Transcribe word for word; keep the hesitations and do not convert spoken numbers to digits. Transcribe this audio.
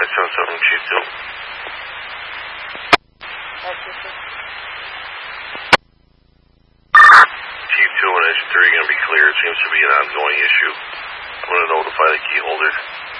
five seven seven, Chief two. Chief two and H three going to be clear. It seems to be an ongoing issue. I'm going to notify the key holder.